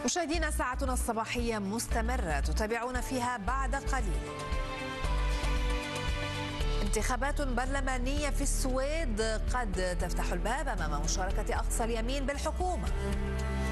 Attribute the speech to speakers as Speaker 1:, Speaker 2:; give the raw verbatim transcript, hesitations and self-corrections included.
Speaker 1: مشاهدينا، ساعتنا الصباحية مستمرة تتابعون فيها بعد قليل. انتخابات برلمانية في السويد قد تفتح الباب أمام مشاركة أقصى اليمين بالحكومة.